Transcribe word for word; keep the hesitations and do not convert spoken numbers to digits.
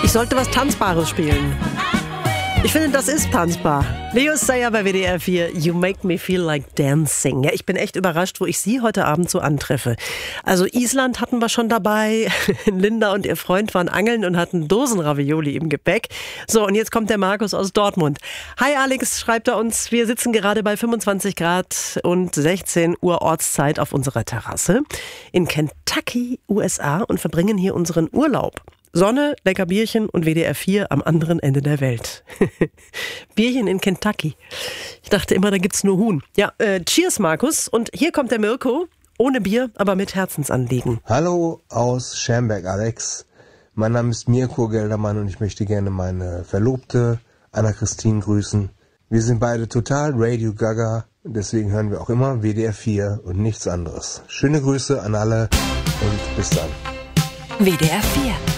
Ich sollte was Tanzbares spielen. Ich finde, das ist tanzbar. Leo Sayer bei W D R vier, You Make Me Feel Like Dancing. Ja, ich bin echt überrascht, wo ich Sie heute Abend so antreffe. Also Island hatten wir schon dabei. Linda und ihr Freund waren angeln und hatten Dosenravioli im Gepäck. So, und jetzt kommt der Markus aus Dortmund. Hi Alex, schreibt er uns. Wir sitzen gerade bei fünfundzwanzig Grad und sechzehn Uhr Ortszeit auf unserer Terrasse in Kentucky, U S A und verbringen hier unseren Urlaub. Sonne, lecker Bierchen und W D R vier am anderen Ende der Welt. Bierchen in Kentucky. Ich dachte immer, da gibt's nur Huhn. Ja, äh, cheers Markus. Und hier kommt der Mirko. Ohne Bier, aber mit Herzensanliegen. Hallo aus Schermberg, Alex. Mein Name ist Mirko Geldermann und ich möchte gerne meine Verlobte Anna-Christine grüßen. Wir sind beide total Radio Gaga. Deswegen hören wir auch immer W D R vier und nichts anderes. Schöne Grüße an alle und bis dann. W D R vier